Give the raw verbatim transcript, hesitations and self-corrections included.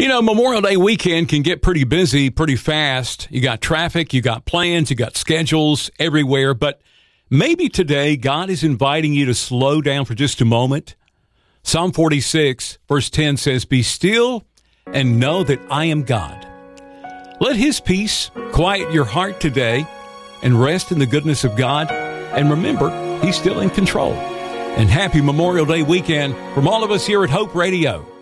You know, Memorial Day weekend can get pretty busy pretty fast. You got traffic, you got plans, you got schedules everywhere. But maybe today God is inviting you to slow down for just a moment. Psalm forty-six, verse ten says, "Be still and know that I am God." Let His peace quiet your heart today and rest in the goodness of God. And remember, He's still in control. And happy Memorial Day weekend from all of us here at Hope Radio.